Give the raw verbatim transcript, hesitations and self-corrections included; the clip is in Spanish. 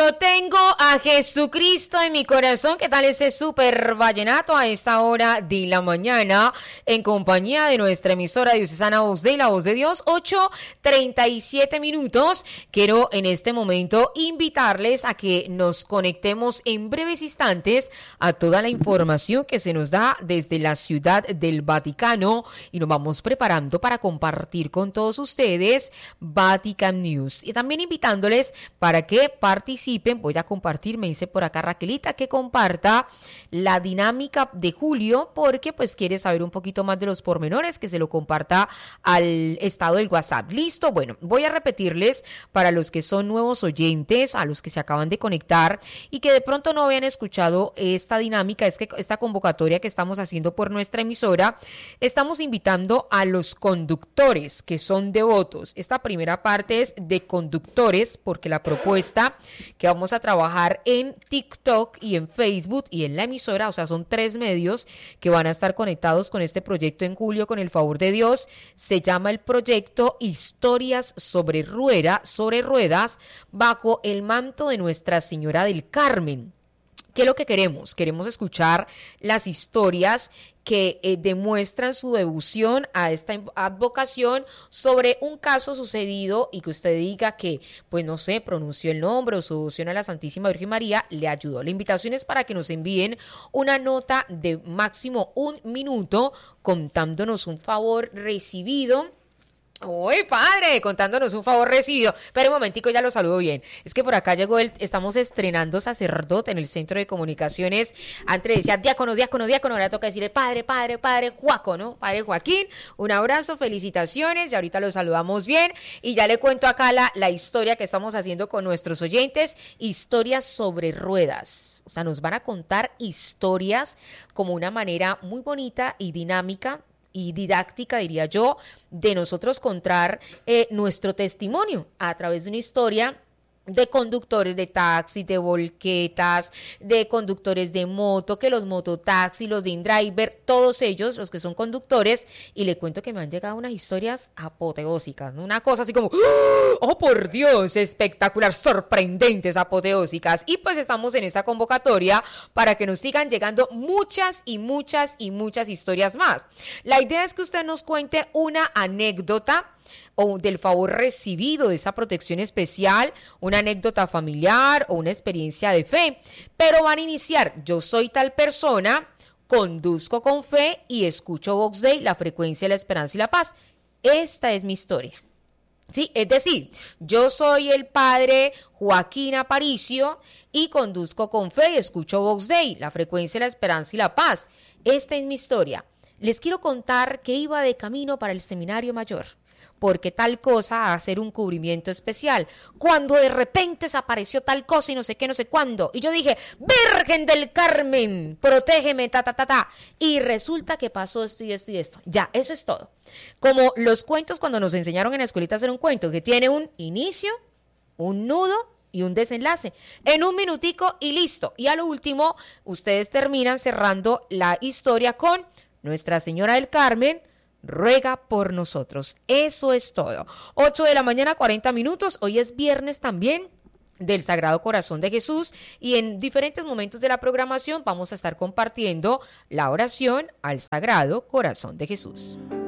Yo tengo a Jesucristo en mi corazón. ¿Qué tal ese super vallenato a esta hora de la mañana? En compañía de nuestra emisora diocesana Voz de la Voz de Dios, ocho treinta y siete minutos. Quiero en este momento invitarles a que nos conectemos en breves instantes a toda la información que se nos da desde la Ciudad del Vaticano y nos vamos preparando para compartir con todos ustedes Vatican News. Y también invitándoles para que participen. Voy a compartir, me dice por acá Raquelita, que comparta la dinámica de julio, porque pues quiere saber un poquito más de los pormenores, que se lo comparta al estado del WhatsApp. Listo, bueno, voy a repetirles para los que son nuevos oyentes, a los que se acaban de conectar y que de pronto no habían escuchado esta dinámica, es que esta convocatoria que estamos haciendo por nuestra emisora, estamos invitando a los conductores que son devotos. Esta primera parte es de conductores, porque la propuesta que vamos a trabajar en TikTok y en Facebook y en la emisora, o sea, son tres medios que van a estar conectados con este proyecto en julio, con el favor de Dios. Se llama el proyecto Historias sobre Rueda, sobre Ruedas, bajo el manto de Nuestra Señora del Carmen. ¿Qué es lo que queremos? Queremos escuchar las historias que eh, demuestran su devoción a esta advocación sobre un caso sucedido y que usted diga que, pues no sé, pronunció el nombre o su devoción a la Santísima Virgen María le ayudó. La invitación es para que nos envíen una nota de máximo un minuto contándonos un favor recibido. Uy, padre, contándonos un favor recibido. Pero un momentico, ya lo saludo bien. Es que por acá llegó el, estamos estrenando sacerdote en el Centro de Comunicaciones. Antes decía diácono, diácono, diácono. Ahora toca decirle padre, padre, padre, Juaco, ¿no? Padre Joaquín, un abrazo, felicitaciones. Y ahorita lo saludamos bien. Y ya le cuento acá la, la historia que estamos haciendo con nuestros oyentes. Historias sobre ruedas. O sea, nos van a contar historias como una manera muy bonita y dinámica y didáctica, diría yo, de nosotros contar eh, nuestro testimonio a través de una historia de conductores de taxis, de volquetas, de conductores de moto, que los mototaxis, los de InDriver, todos ellos, los que son conductores, y le cuento que me han llegado unas historias apoteósicas, ¿no? Una cosa así como, ¡oh, por Dios! Espectacular, sorprendentes, apoteósicas. Y pues estamos en esta convocatoria para que nos sigan llegando muchas y muchas y muchas historias más. La idea es que usted nos cuente una anécdota o del favor recibido de esa protección especial, una anécdota familiar o una experiencia de fe, pero van a iniciar: yo soy tal persona, conduzco con fe y escucho Vox Dei, la frecuencia de la esperanza y la paz. Esta es mi historia. Sí, es decir, yo soy el padre Joaquín Aparicio y conduzco con fe y escucho Vox Dei, la frecuencia de la esperanza y la paz. Esta es mi historia. Les quiero contar que iba de camino para el seminario mayor, porque tal cosa a hacer un cubrimiento especial, cuando de repente se apareció tal cosa y no sé qué, no sé cuándo, y yo dije, Virgen del Carmen, protégeme, ta, ta, ta, ta, y resulta que pasó esto y esto y esto, ya, eso es todo. Como los cuentos cuando nos enseñaron en la escuelita a hacer un cuento, que tiene un inicio, un nudo y un desenlace, en un minutico y listo, y a lo último, ustedes terminan cerrando la historia con Nuestra Señora del Carmen, ruega por nosotros. Eso es todo. ocho de la mañana, cuarenta minutos. Hoy es viernes también del Sagrado Corazón de Jesús y en diferentes momentos de la programación vamos a estar compartiendo la oración al Sagrado Corazón de Jesús.